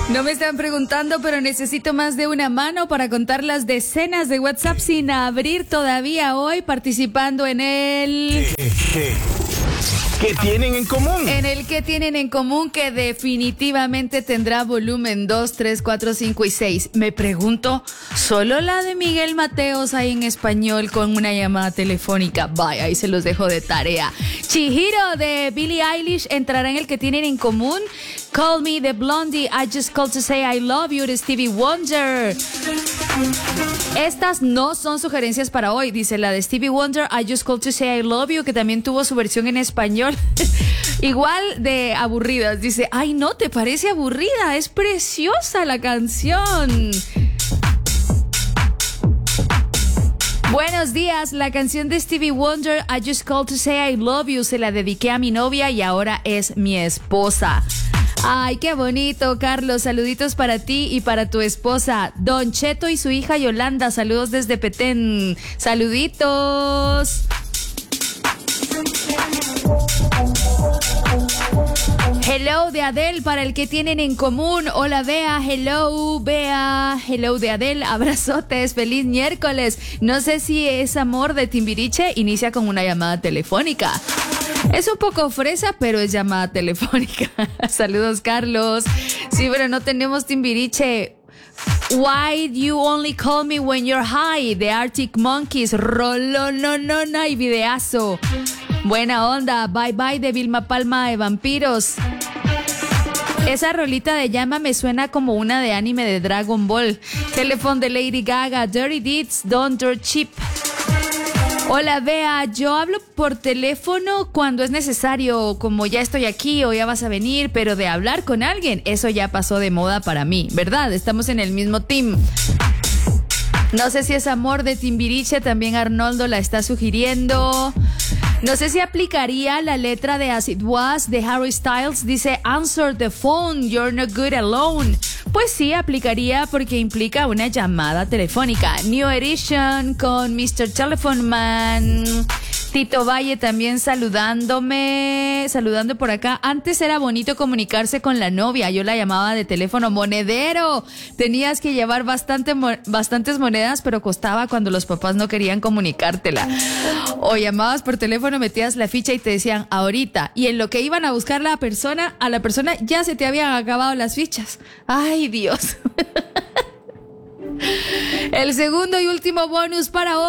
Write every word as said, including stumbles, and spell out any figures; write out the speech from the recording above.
No me están preguntando, pero necesito más de una mano para contar las decenas de WhatsApp sin abrir todavía hoy, participando en el... ¿Qué, qué, qué tienen en común? En el que tienen en común, que definitivamente tendrá volumen dos, tres, cuatro, cinco y seis. Me pregunto, ¿solo la de Miguel Mateos hay en español con una llamada telefónica? Vaya, ahí se los dejo de tarea. Chihiro de Billie Eilish entrará en el que tienen en común. Call Me de Blondie, I Just Called to Say I Love You de Stevie Wonder. Estas no son sugerencias para hoy, dice la de Stevie Wonder, I Just Called to Say I Love You, que también tuvo su versión en español. Igual de aburridas, dice, ay no, ¿te parece aburrida? Es preciosa la canción. Buenos días, la canción de Stevie Wonder, I Just Called to Say I Love You, se la dediqué a mi novia y ahora es mi esposa. Ay, qué bonito, Carlos. Saluditos para ti y para tu esposa, Don Cheto, y su hija Yolanda. Saludos desde Petén. Saluditos. Hello de Adele para el que tienen en común. Hola Bea, hello Bea, hello de Adele, abrazotes, feliz miércoles. No sé si es amor de Timbiriche, inicia con una llamada telefónica. Es un poco fresa, pero es llamada telefónica. Saludos, Carlos. Sí, pero no tenemos Timbiriche. Why do you only call me when you're high? The Arctic Monkeys, rolo, no, no, no, y videazo. Buena onda, bye bye de Vilma Palma de Vampiros. Esa rolita de llama me suena como una de anime de Dragon Ball. Teléfono de Lady Gaga, Dirty Deeds, Don't Dirt Cheap. Hola Bea, yo hablo por teléfono cuando es necesario, como ya estoy aquí o ya vas a venir, pero de hablar con alguien, eso ya pasó de moda para mí, ¿verdad? Estamos en el mismo team. No sé si es amor de Timbiriche, también Arnoldo la está sugiriendo. No sé si aplicaría la letra de As It Was de Harry Styles. Dice, answer the phone, you're not good alone. Pues sí, aplicaría porque implica una llamada telefónica. New Edition con mister Telephone Man. Tito Valle también saludándome, saludando por acá. Antes era bonito comunicarse con la novia, yo la llamaba de teléfono monedero. Tenías que llevar bastante, bastantes monedas, pero costaba cuando los papás no querían comunicártela. O llamabas por teléfono, metías la ficha y te decían ahorita. Y en lo que iban a buscar la persona, a la persona ya se te habían acabado las fichas. Ay, Dios. El segundo y último bonus para hoy.